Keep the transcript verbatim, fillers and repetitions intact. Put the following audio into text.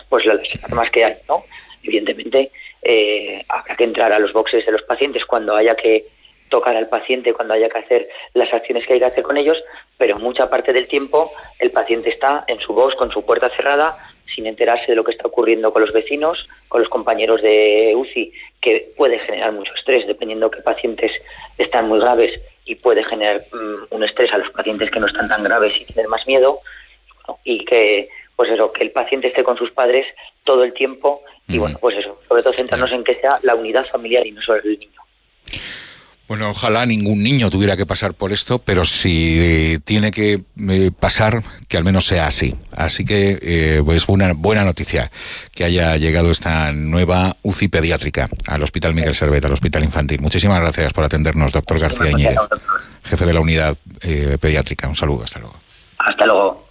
pues las armas que hay, ¿no? Evidentemente eh, habrá que entrar a los boxes de los pacientes cuando haya que tocar al paciente, cuando haya que hacer las acciones que hay que hacer con ellos, pero mucha parte del tiempo el paciente está en su box con su puerta cerrada, sin enterarse de lo que está ocurriendo con los vecinos, con los compañeros de U C I, que puede generar mucho estrés, dependiendo qué pacientes están muy graves, y puede generar um, un estrés a los pacientes que no están tan graves y tienen más miedo, ¿no? Y que, pues eso, que el paciente esté con sus padres todo el tiempo, y mm. bueno, pues eso, sobre todo centrarnos en que sea la unidad familiar y no solo el niño. Bueno, ojalá ningún niño tuviera que pasar por esto, pero si tiene que eh, pasar, que al menos sea así. Así que, eh, pues, una buena noticia que haya llegado esta nueva U C I pediátrica al Hospital Miguel Servet, al Hospital Infantil. Muchísimas gracias por atendernos, doctor García Íñiguez, jefe de la unidad eh, pediátrica. Un saludo, hasta luego. Hasta luego.